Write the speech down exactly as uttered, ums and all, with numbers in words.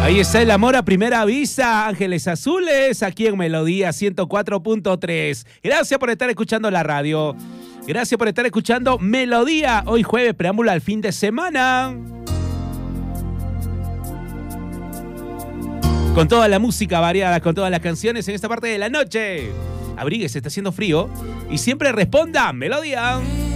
Ahí está el amor a primera vista, Ángeles Azules, aquí en Melodía ciento cuatro punto tres. Gracias por estar escuchando la radio. Gracias por estar escuchando Melodía. Hoy jueves, preámbulo al fin de semana. Con toda la música variada, con todas las canciones en esta parte de la noche. Abríguese, está haciendo frío. Y siempre responda Melodía.